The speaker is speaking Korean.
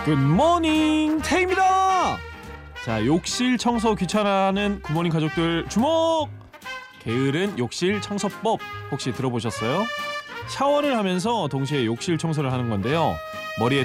굿모닝 태입니다. 자, 욕실 청소 귀찮아하는 굿모닝 가족들 주목! 게으른 욕실 청소법 혹시 들어보셨어요? 샤워를 하면서 동시에 욕실 청소를 하는 건데요. 머리에